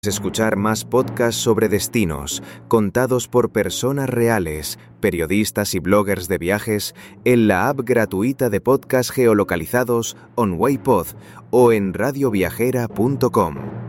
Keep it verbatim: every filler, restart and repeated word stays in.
Escuchar más podcasts sobre destinos, contados por personas reales, periodistas y bloggers de viajes, en la app gratuita de podcast geolocalizados OnWayPod o en radioviajera punto com.